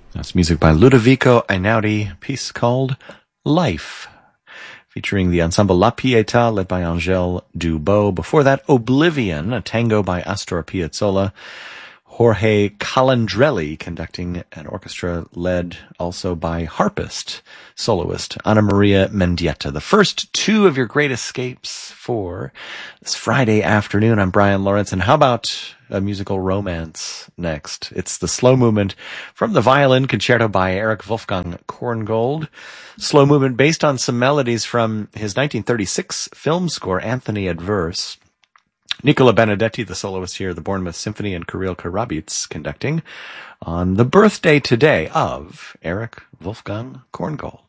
That's music by Ludovico Einaudi, piece called Life, featuring the ensemble La Pietà, led by Angèle Dubot. Before that, Oblivion, a tango by Astor Piazzolla. Jorge Calandrelli conducting an orchestra led also by harpist, soloist Ana Maria Mendieta. The first two of your great escapes for this Friday afternoon. I'm Brian Lawrence, and how about a musical romance next? It's the slow movement from the violin concerto by Erich Wolfgang Korngold. Slow movement based on some melodies from his 1936 film score, Anthony Adverse. Nicola Benedetti, the soloist here, the Bournemouth Symphony, and Kirill Karabits conducting on the birthday today of Erich Wolfgang Korngold.